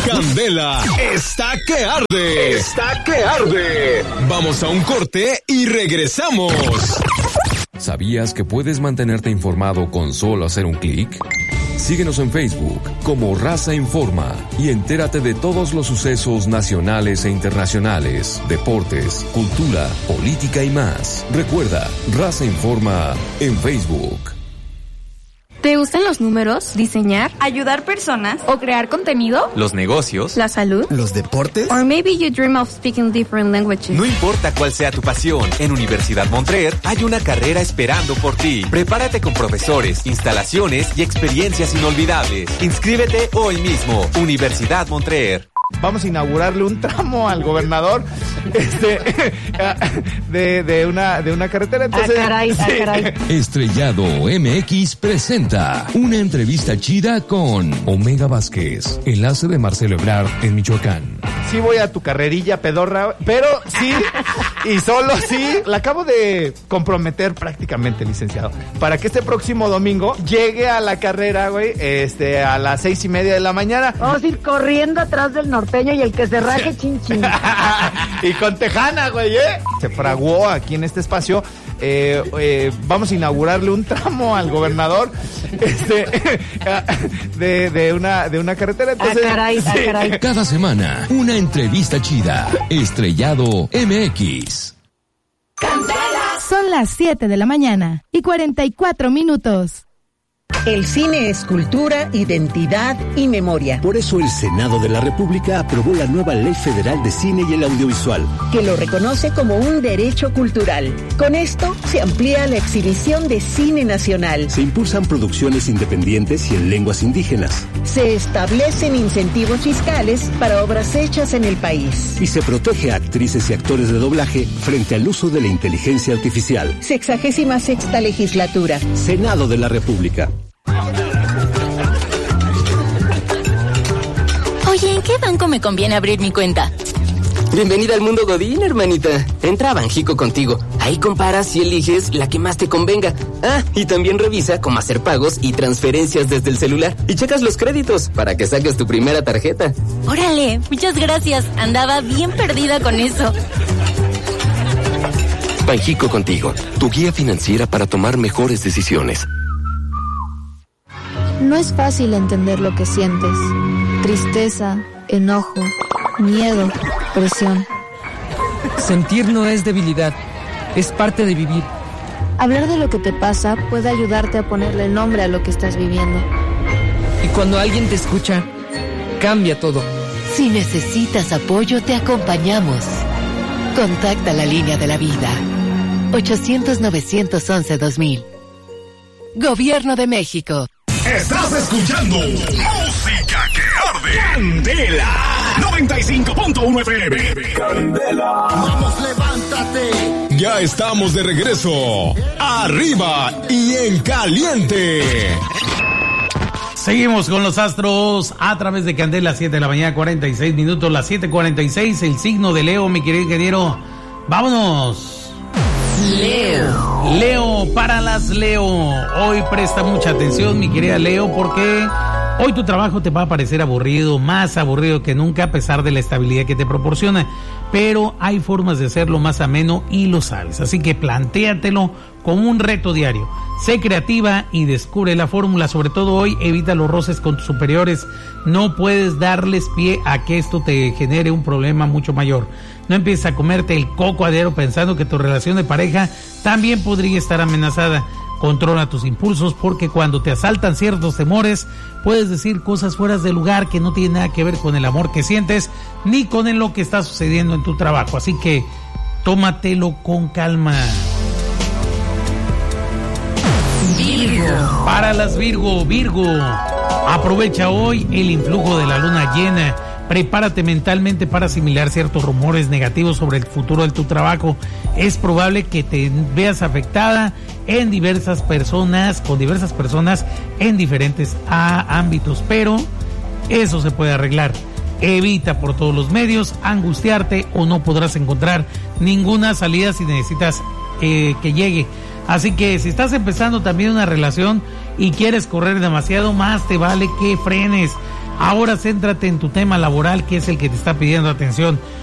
Candela está que arde. Está que arde. Vamos a un corte y regresamos. ¿Sabías que puedes mantenerte informado con solo hacer un clic? Síguenos en Facebook como Raza Informa y entérate de todos los sucesos nacionales e internacionales, deportes, cultura, política y más. Recuerda, Raza Informa en Facebook. ¿Te gustan los números, diseñar, ayudar personas o crear contenido? Los negocios, la salud, los deportes. Or maybe you dream of speaking different languages. No importa cuál sea tu pasión, en Universidad Montreal hay una carrera esperando por ti. Prepárate con profesores, instalaciones y experiencias inolvidables. Inscríbete hoy mismo. Universidad Montreal. Vamos a inaugurarle un tramo al gobernador de una carretera. Entonces, caray. Estrellado MX presenta una entrevista chida con Omega Vázquez, enlace de Marcelo Ebrard en Michoacán. Sí voy a tu carrerilla pedorra, pero sí y solo sí la acabo de comprometer prácticamente, licenciado, para que este próximo domingo llegue a la carrera, güey, a las 6:30 de la mañana. Vamos a ir corriendo atrás del norteño y el que se raje chin chin. Y con Tejana, güey, Se fraguó aquí en este espacio. Vamos a inaugurarle un tramo al gobernador de una carretera. Entonces, caray. Cada semana, una entrevista chida. Estrellado MX. Son las 7 de la mañana y 44 minutos. El cine es cultura, identidad y memoria. Por eso el Senado de la República aprobó la nueva Ley Federal de Cine y el Audiovisual, que lo reconoce como un derecho cultural. Con esto se amplía la exhibición de cine nacional. Se impulsan producciones independientes y en lenguas indígenas. Se establecen incentivos fiscales para obras hechas en el país. Y se protege a actrices y actores de doblaje frente al uso de la inteligencia artificial. 66ª legislatura. Senado de la República. Oye, ¿en qué banco me conviene abrir mi cuenta? Bienvenida al mundo Godín, hermanita. Entra a Banjico Contigo. Ahí comparas y eliges la que más te convenga. Ah, y también revisa cómo hacer pagos y transferencias desde el celular. Y checas los créditos para que saques tu primera tarjeta. Órale, muchas gracias. Andaba bien perdida con eso. Banjico Contigo, tu guía financiera para tomar mejores decisiones. No es fácil entender lo que sientes. Tristeza, enojo, miedo, presión. Sentir no es debilidad, es parte de vivir. Hablar de lo que te pasa puede ayudarte a ponerle nombre a lo que estás viviendo. Y cuando alguien te escucha, cambia todo. Si necesitas apoyo, te acompañamos. Contacta la línea de la vida. 800-911-2000. Gobierno de México. Estás escuchando Música que Arde. Candela 95.1 FM. Candela. Vamos, levántate. Ya estamos de regreso. Arriba y en caliente. Seguimos con los astros a través de Candela, 7 de la mañana, 46 minutos, las 7:46, el signo de Leo, mi querido ingeniero. Vámonos. Leo, para las Leo. Hoy presta mucha atención, mi querida Leo, porque hoy tu trabajo te va a parecer aburrido, más aburrido que nunca, a pesar de la estabilidad que te proporciona. Pero hay formas de hacerlo más ameno y lo sabes. Así que plantéatelo como un reto diario. Sé creativa y descubre la fórmula. Sobre todo hoy, evita los roces con tus superiores. No puedes darles pie a que esto te genere un problema mucho mayor. No empieces a comerte el coco a diario pensando que tu relación de pareja también podría estar amenazada. Controla tus impulsos, porque cuando te asaltan ciertos temores, puedes decir cosas fuera de lugar que no tienen nada que ver con el amor que sientes, ni con lo que está sucediendo en tu trabajo. Así que tómatelo con calma. Virgo. Para las Virgo, aprovecha hoy el influjo de la luna llena. Prepárate mentalmente para asimilar ciertos rumores negativos sobre el futuro de tu trabajo. Es probable que te veas afectada con diversas personas en diferentes ámbitos, pero eso se puede arreglar. Evita por todos los medios angustiarte o no podrás encontrar ninguna salida si necesitas que llegue. Así que si estás empezando también una relación y quieres correr demasiado, más te vale que frenes. Ahora céntrate en tu tema laboral, que es el que te está pidiendo atención.